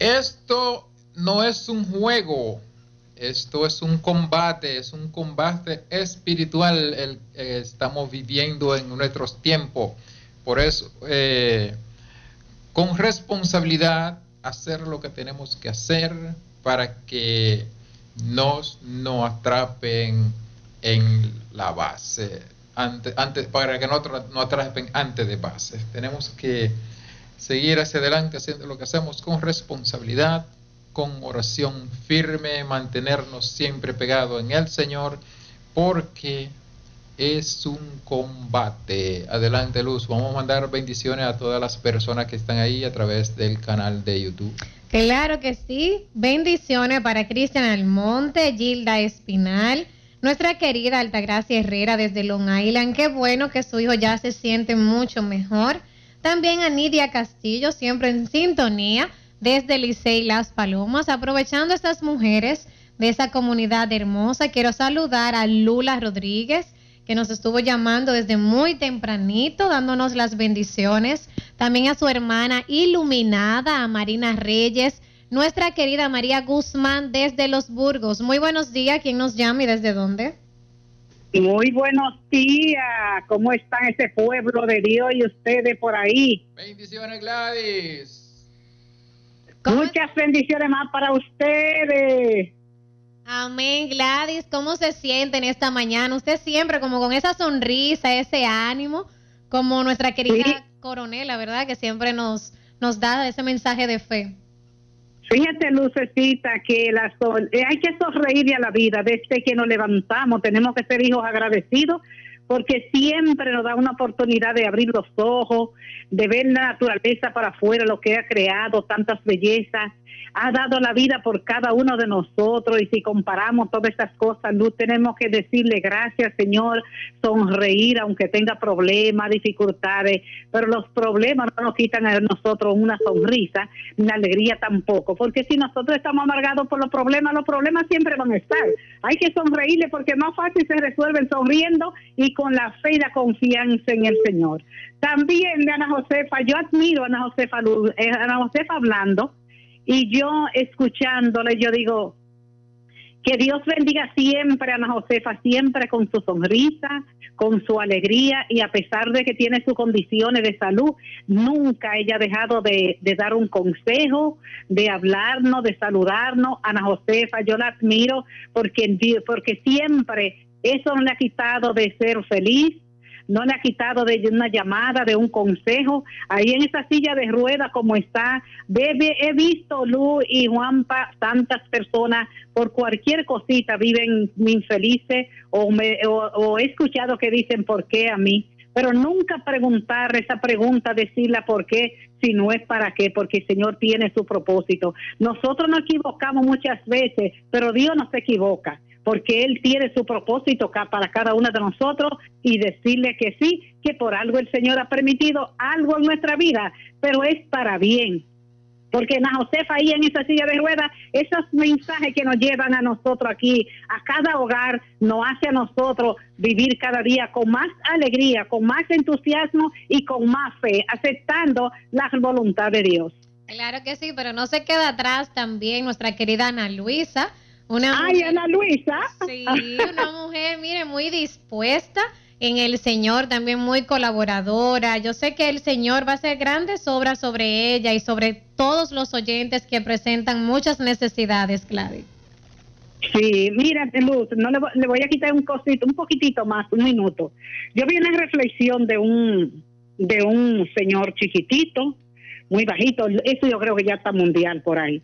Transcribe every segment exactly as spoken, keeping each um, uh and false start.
esto no es un juego, esto es un combate, es un combate espiritual el que estamos viviendo en nuestros tiempos. Por eso, eh, con responsabilidad, hacer lo que tenemos que hacer para que nos no atrapen en la base, antes, antes, para que no, no atrapen antes de base. Tenemos que seguir hacia adelante haciendo lo que hacemos con responsabilidad, con oración firme, mantenernos siempre pegados en el Señor, porque es un combate. Adelante, Luz. Vamos a mandar bendiciones a todas las personas que están ahí a través del canal de YouTube. Claro que sí. Bendiciones para Cristian Almonte, Gilda Espinal, nuestra querida Altagracia Herrera desde Long Island. Qué bueno que su hijo ya se siente mucho mejor. También a Nidia Castillo, siempre en sintonía, desde Licey Las Palomas. Aprovechando a estas mujeres de esa comunidad hermosa, quiero saludar a Lula Rodríguez, que nos estuvo llamando desde muy tempranito, dándonos las bendiciones. También a su hermana iluminada, a Marina Reyes, nuestra querida María Guzmán desde Los Burgos. Muy buenos días, ¿quién nos llama y desde dónde? Muy buenos días, ¿cómo están ese pueblo de Dios y ustedes por ahí? Bendiciones, Gladys. Muchas bendiciones más para ustedes. Amén. Gladys, ¿cómo se siente en esta mañana? Usted siempre como con esa sonrisa, ese ánimo, como nuestra querida sí. Coronela, ¿verdad? Que siempre nos, nos da ese mensaje de fe. Fíjate, Lucecita, que la sol, eh, hay que sonreírle a la vida desde que nos levantamos. Tenemos que ser hijos agradecidos porque siempre nos da una oportunidad de abrir los ojos, de ver la naturaleza para afuera, lo que ha creado, tantas bellezas. Ha dado la vida por cada uno de nosotros, y si comparamos todas estas cosas, Luz, tenemos que decirle gracias, Señor, sonreír aunque tenga problemas, dificultades, pero los problemas no nos quitan a nosotros una sonrisa, ni la alegría tampoco, porque si nosotros estamos amargados por los problemas, los problemas siempre van a estar. Hay que sonreírle porque más fácil se resuelven sonriendo y con la fe y la confianza en el Señor. También de Ana Josefa, yo admiro a Ana Josefa, eh, Ana Josefa hablando, y yo escuchándole, yo digo, que Dios bendiga siempre a Ana Josefa, siempre con su sonrisa, con su alegría, y a pesar de que tiene sus condiciones de salud, nunca ella ha dejado de, de dar un consejo, de hablarnos, de saludarnos. Ana Josefa, yo la admiro porque, porque siempre eso no le ha quitado de ser feliz, no le ha quitado de una llamada, de un consejo. Ahí en esa silla de ruedas como está, bebé, he visto Lu y Juanpa, tantas personas por cualquier cosita viven infelices, o, me, o, o he escuchado que dicen ¿por qué a mí? Pero nunca preguntar esa pregunta, decirla ¿por qué? Si no es para qué, porque el Señor tiene su propósito. Nosotros nos equivocamos muchas veces, pero Dios no se equivoca, porque Él tiene su propósito para cada uno de nosotros, y decirle que sí, que por algo el Señor ha permitido algo en nuestra vida, pero es para bien. Porque Ana Josefa ahí en esa silla de ruedas, esos mensajes que nos llevan a nosotros aquí, a cada hogar, nos hace a nosotros vivir cada día con más alegría, con más entusiasmo y con más fe, aceptando la voluntad de Dios. Claro que sí, pero no se queda atrás también nuestra querida Ana Luisa. Una Ay, mujer, Ana Luisa. Sí, una mujer, mire, muy dispuesta en el Señor, también muy colaboradora. Yo sé que el Señor va a hacer grandes obras sobre ella y sobre todos los oyentes que presentan muchas necesidades, Gladys. Sí, mira, Luz, no le, le voy a quitar un cosito, un poquitito más, un minuto. Yo vi una reflexión de un de un señor chiquitito, muy bajito, eso yo creo que ya está mundial por ahí.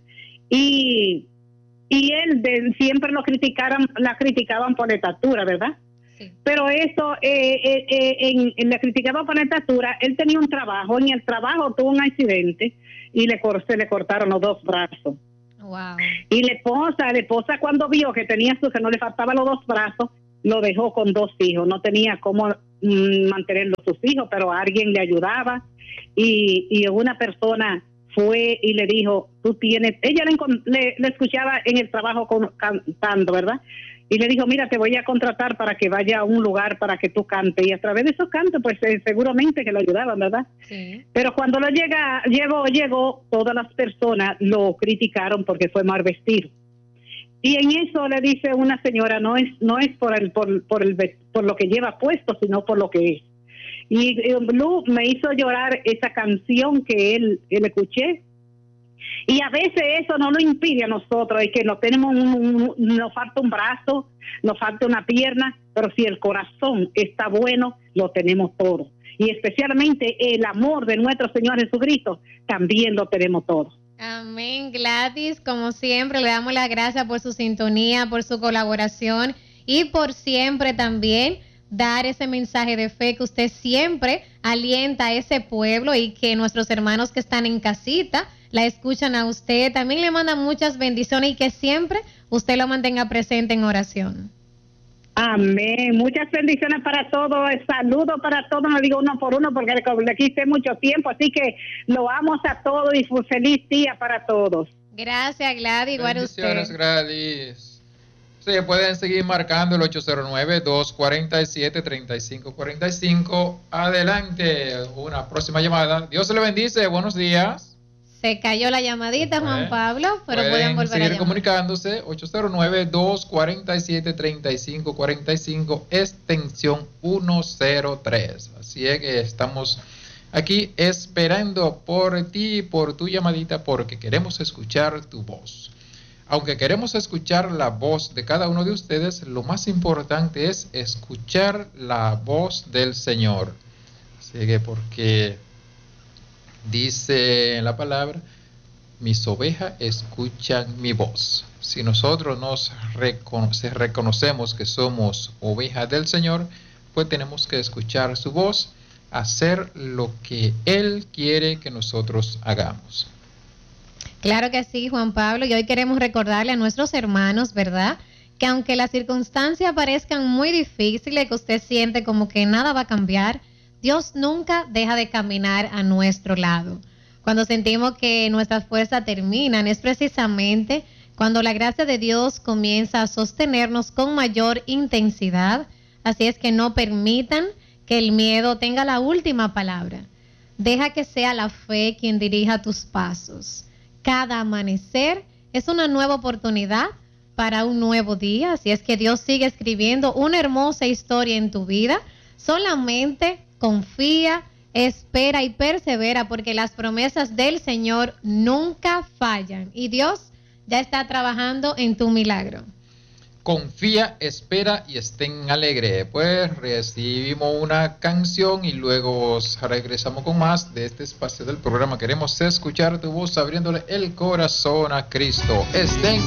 Y Y él de, siempre lo criticaron, la criticaban por la estatura, ¿verdad? Sí. Pero eso, eh, eh, eh, en, en la criticaban por la estatura. Él tenía un trabajo, en el trabajo tuvo un accidente y le se le cortaron los dos brazos. Wow. Y la esposa, la esposa cuando vio que tenía su, que no le faltaban los dos brazos, lo dejó con dos hijos. No tenía cómo mm, mantener los sus hijos, pero alguien le ayudaba, y, y una persona fue y le dijo, tú tienes, ella le, le, le escuchaba en el trabajo con, cantando, ¿verdad? y le dijo, mira, te voy a contratar para que vaya a un lugar para que tú cantes. Y a través de esos cantos, pues eh, seguramente que lo ayudaban, ¿verdad? Sí. Pero cuando lo llega, llegó, llegó, todas las personas lo criticaron porque fue mal vestido. Y en eso le dice una señora, no es no es por el por, por el por lo que lleva puesto, sino por lo que es. Y eh, Blue me hizo llorar esa canción que él, él escuché. Y a veces eso no lo impide a nosotros, es que no tenemos un, un, nos falta un brazo, nos falta una pierna, pero si el corazón está bueno, lo tenemos todo. Y especialmente el amor de nuestro Señor Jesucristo, también lo tenemos todo. Amén. Gladys, como siempre, le damos las gracias por su sintonía, por su colaboración y por siempre también dar ese mensaje de fe que usted siempre alienta a ese pueblo y que nuestros hermanos que están en casita la escuchan a usted. También le mandan muchas bendiciones y que siempre usted lo mantenga presente en oración. Amén. Muchas bendiciones para todos. Saludos para todos. No digo uno por uno porque le quise mucho tiempo. Así que lo amo a todos y un feliz día para todos. Gracias, Gladys. Igual a usted. Bendiciones, Gladys. Sí, pueden seguir marcando el ocho cero nueve, dos cuatro siete, tres cinco cuatro cinco. Adelante. Una próxima llamada. Dios le bendice. Buenos días. Se cayó la llamadita, Juan Eh, Pablo, pero pueden, pueden volver seguir a llamar. comunicándose ocho cero nueve, dos cuatro siete, tres cinco cuatro cinco, extensión ciento tres. Así es que estamos aquí esperando por ti, por tu llamadita, porque queremos escuchar tu voz. Aunque queremos escuchar la voz de cada uno de ustedes, lo más importante es escuchar la voz del Señor. Así que porque dice en la palabra, mis ovejas escuchan mi voz. Si nosotros nos recono- reconocemos que somos ovejas del Señor, pues tenemos que escuchar su voz, hacer lo que Él quiere que nosotros hagamos. Claro que sí, Juan Pablo, y hoy queremos recordarle a nuestros hermanos, ¿verdad?, que aunque las circunstancias parezcan muy difíciles, que usted siente como que nada va a cambiar, Dios nunca deja de caminar a nuestro lado. Cuando sentimos que nuestras fuerzas terminan, es precisamente cuando la gracia de Dios comienza a sostenernos con mayor intensidad. Así es que no permitan que el miedo tenga la última palabra. Deja que sea la fe quien dirija tus pasos. Cada amanecer es una nueva oportunidad para un nuevo día. Así es que Dios sigue escribiendo una hermosa historia en tu vida. Solamente confía, espera y persevera, porque las promesas del Señor nunca fallan. Y Dios ya está trabajando en tu milagro. Confía, espera y estén alegres. Pues recibimos una canción y luego regresamos con más de este espacio del programa. Queremos escuchar tu voz abriéndole el corazón a Cristo. Estén